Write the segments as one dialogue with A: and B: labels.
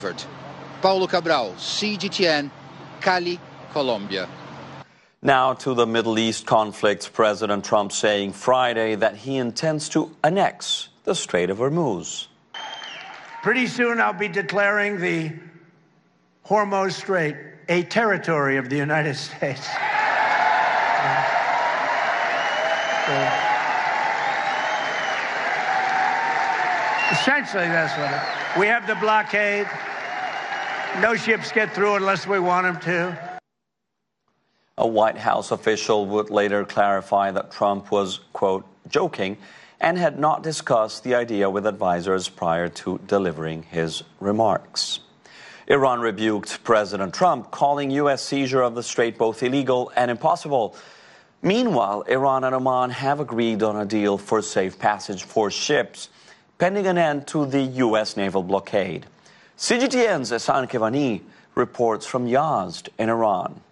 A: Paulo Cabral, CGTN, Cali, Colombia.
B: Now to the Middle East conflicts. President Trump saying Friday that he intends to annex the Strait of Hormuz.
C: Pretty soon I'll be declaring the Hormuz Strait a territory of the United States. Essentially, that's what it is. We have the blockade. No ships get through unless we want them to.
B: A White House official would later clarify that Trump was, quote, joking and had not discussed the idea with advisors prior to delivering his remarks. Iran rebuked President Trump, calling U.S. seizure of the strait both illegal and impossible. Meanwhile, Iran and Oman have agreed on a deal for safe passage for ships, pending an end to the U.S. naval blockade. CGTN's Ehsan Kivani reports from Yazd in Iran.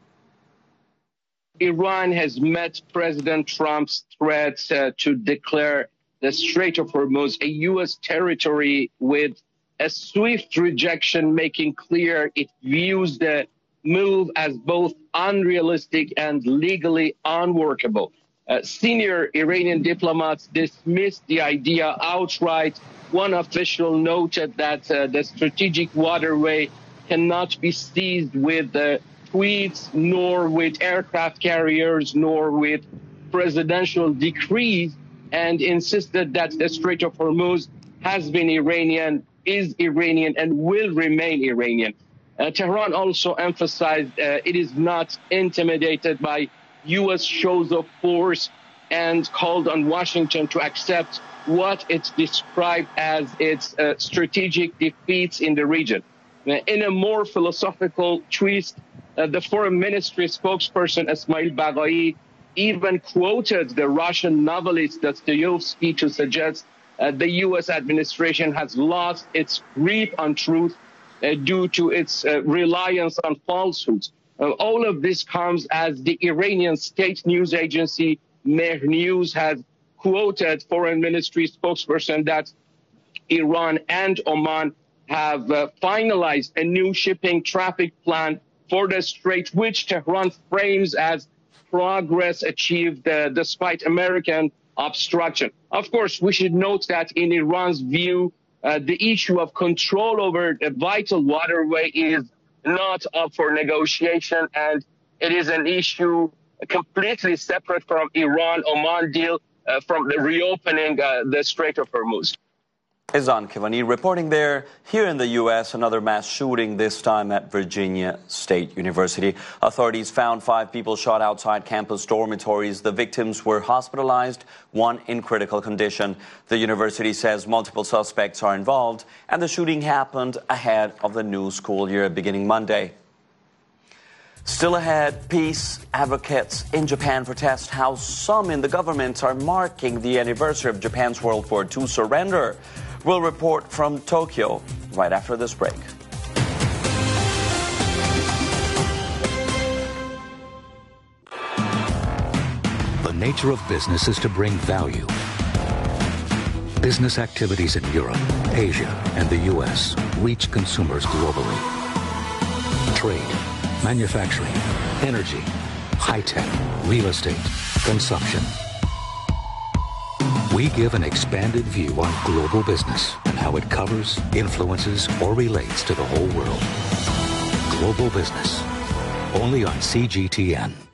D: Iran has met President Trump's threats to declare the Strait of Hormuz a U.S. territory with a swift rejection, making clear it views the move as both unrealistic and legally unworkable. Senior Iranian diplomats dismissed the idea outright. One official noted that the strategic waterway cannot be seized with tweets, nor with aircraft carriers, nor with presidential decrees, and insisted that the Strait of Hormuz has been Iranian, is Iranian, and will remain Iranian. Tehran also emphasized it is not intimidated by U.S. shows of force and called on Washington to accept what it described as its strategic defeats in the region. In a more philosophical twist, the Foreign Ministry spokesperson Esmail Baghai even quoted the Russian novelist Dostoevsky to suggest the U.S. administration has lost its grip on truth due to its reliance on falsehoods. All of this comes as the Iranian state news agency Mehr News has quoted Foreign Ministry spokesperson that Iran and Oman have finalized a new shipping traffic plan for the strait, which Tehran frames as progress achieved despite American obstruction. Of course, we should note that in Iran's view, the issue of control over a vital waterway is not up for negotiation, and it is an issue completely separate from Iran-Oman deal from the reopening the Strait of Hormuz.
B: Ehsan Kivani reporting there. Here in the U.S., another mass shooting, this time at Virginia State University. Authorities found 5 people shot outside campus dormitories. The victims were hospitalized, 1 in critical condition. The university says multiple suspects are involved, and the shooting happened ahead of the new school year beginning Monday. Still ahead, peace advocates in Japan protest how some in the government are marking the anniversary of Japan's World War II surrender. We'll report from Tokyo right after this break.
E: The nature of business is to bring value. Business activities in Europe, Asia, and the U.S. reach consumers globally. Trade, manufacturing, energy, high-tech, real estate, consumption. We give an expanded view on global business and how it covers, influences, or relates to the whole world. Global Business, only on CGTN.